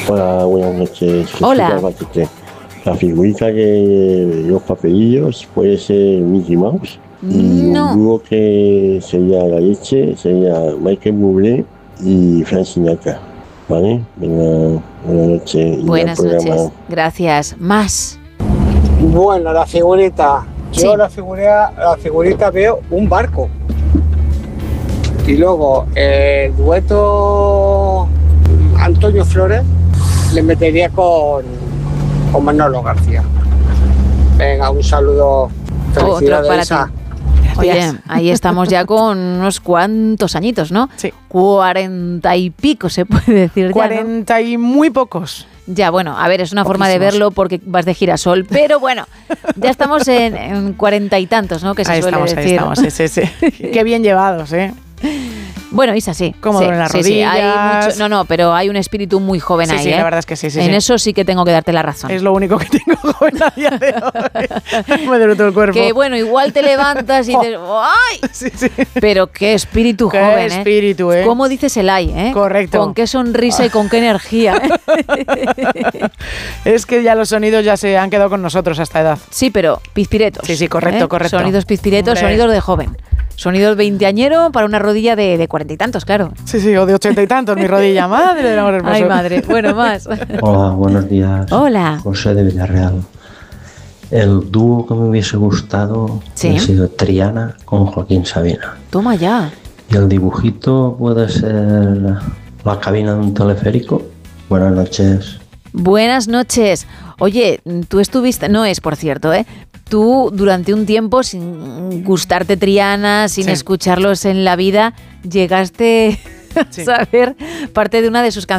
Hola, buenas noches. Hola. La figurita de los papelillos puede ser Mickey Mouse. Y No. un dúo que sería la leche, sería Michael Bublé y Frank Sinatra. ¿Vale? Venga, buenas noches. Y Buenas buen programa. noches. Gracias. Más. Bueno, la figurita. Yo Sí. la figurita veo un barco. Y luego el dueto Antonio Flores le metería con Manolo García. Venga, un saludo. Otro Felicidades, para Isa. ti. Oye, ahí estamos ya con unos cuantos añitos, ¿no? Sí. 40 y pico se puede decir ya, ¿no? 40 y muy pocos. Ya, bueno, a ver, es una forma de Poquísimos. verlo porque vas de girasol, pero bueno, ya estamos en 40 y tantos, ¿no? Que se Ahí suele estamos, decir. ahí estamos, sí. Qué bien llevados, ¿eh? Bueno, Isa, sí. Cómodo sí, en las sí, sí, hay rodillas. no, pero hay un espíritu muy joven Sí, ahí, sí, ¿eh? la verdad es que sí. En eso sí que tengo que darte la razón. Es lo único que tengo joven a día de hoy. Me duele todo el cuerpo. Que bueno, igual te levantas y dices, ¡ay! Sí, sí. Pero qué espíritu Qué joven, ¿eh? espíritu, ¿eh? ¿Cómo dices el ay, eh? Correcto. Con qué sonrisa y con qué energía. Es que ya los sonidos ya se han quedado con nosotros a esta edad. Sí, pero pizpiretos. Sí, correcto, correcto. Sonidos pizpiretos, Hombre. sonidos de joven. Sonidos veinteañero para una rodilla de 40 y tantos, claro. Sí, o de 80 y tantos, mi rodilla. Madre del amor hermoso. Ay, madre. Bueno, más. Hola, buenos días. Hola. José de Villarreal. El dúo que me hubiese gustado Sí. ha sido Triana con Joaquín Sabina. Toma ya. Y el dibujito puede ser la cabina de un teleférico. Buenas noches. Buenas noches. Oye, tú estuviste, no es por cierto, ¿eh? Tú durante un tiempo, sin gustarte Triana, sin Sí. escucharlos en la vida, llegaste a Sí. saber parte de una de sus canciones.